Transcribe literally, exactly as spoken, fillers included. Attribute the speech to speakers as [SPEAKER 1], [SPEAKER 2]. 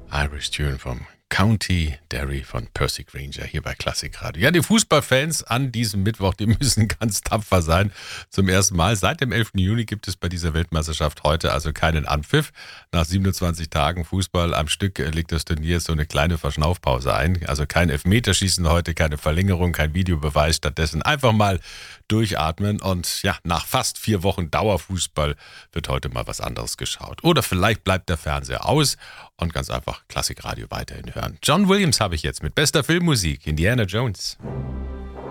[SPEAKER 1] Irish Tune vom County Derry von Percy Grainger hier bei Klassikradio. Ja, die Fußballfans an diesem Mittwoch, die müssen ganz tapfer sein. Zum ersten Mal seit dem elften Juni gibt es bei dieser Weltmeisterschaft heute also keinen Anpfiff. Nach siebenundzwanzig Tagen Fußball am Stück legt das Turnier so eine kleine Verschnaufpause ein. Also kein Elfmeterschießen heute, keine Verlängerung, kein Videobeweis. Stattdessen einfach mal durchatmen. Und ja, nach fast vier Wochen Dauerfußball wird heute mal was anderes geschaut. Oder vielleicht bleibt der Fernseher aus und ganz einfach Klassikradio weiterhin hören. John Williams habe ich jetzt mit bester Filmmusik, Indiana Jones.